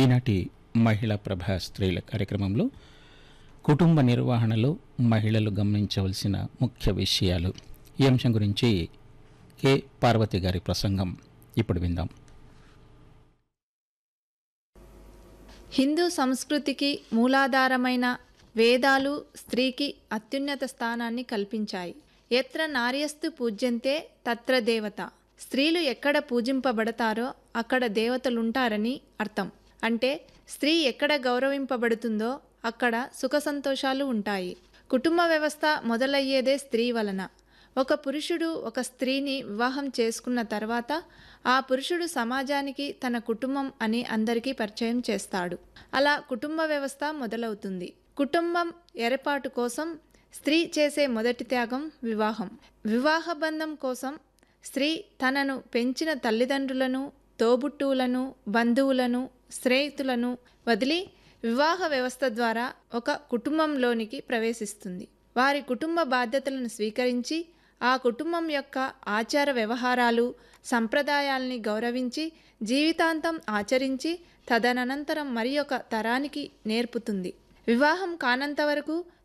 ఈనాటి మహిళా ప్రభ స్త్రీల కార్యక్రమంలో కుటుంబ నిర్వహణలో మహిళలు గమనించవలసిన ముఖ్య విషయాలు ఈ అంశం గురించి కె పార్వతి గారి ప్రసంగం ఇప్పుడు విందాం. హిందూ సంస్కృతికి మూలాధారమైన వేదాలు స్త్రీకి అత్యున్నత స్థానాన్ని కల్పించాయి. ఎత్ర నార్యస్తు పూజ్యంతే తత్ర దేవత. స్త్రీలు ఎక్కడ పూజింపబడతారో అక్కడ దేవతలుంటారని అర్థం. అంటే స్త్రీ ఎక్కడ గౌరవింపబడుతుందో అక్కడ సుఖ సంతోషాలు ఉంటాయి. కుటుంబ వ్యవస్థ మొదలయ్యేదే స్త్రీ వలన. ఒక పురుషుడు ఒక స్త్రీని వివాహం చేసుకున్న తర్వాత ఆ పురుషుడు సమాజానికి తన కుటుంబం అని అందరికీ పరిచయం చేస్తాడు. అలా కుటుంబ వ్యవస్థ మొదలవుతుంది. కుటుంబం ఏర్పాటు కోసం స్త్రీ చేసే మొదటి త్యాగం వివాహం. వివాహ బంధం కోసం స్త్రీ తనను పెంచిన తల్లిదండ్రులను, తోబుట్టువులను, బంధువులను, స్నేహితులను వదిలి వివాహ వ్యవస్థ ద్వారా ఒక కుటుంబంలోనికి ప్రవేశిస్తుంది. వారి కుటుంబ బాధ్యతలను స్వీకరించి ఆ కుటుంబం యొక్క ఆచార వ్యవహారాలు, సంప్రదాయాల్ని గౌరవించి జీవితాంతం ఆచరించి తదనంతరం మరి ఒక తరానికి నేర్పుతుంది. వివాహం కానంత వరకు